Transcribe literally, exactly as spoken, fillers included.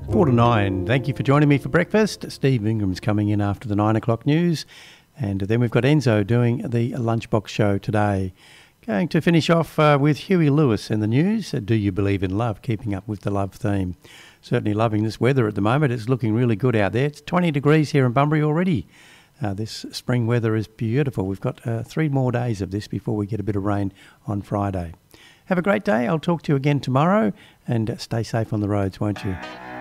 Four to nine. Thank you for joining me for breakfast. Steve Ingram's coming in after the nine o'clock news. And then we've got Enzo doing the Lunchbox show today. Going to finish off uh, with Huey Lewis in the news. Uh, Do You Believe in Love? Keeping up with the love theme. Certainly loving this weather at the moment. It's looking really good out there. It's twenty degrees here in Bunbury already. Uh, this spring weather is beautiful. We've got uh, three more days of this before we get a bit of rain on Friday. Have a great day. I'll talk to you again tomorrow, and stay safe on the roads, won't you?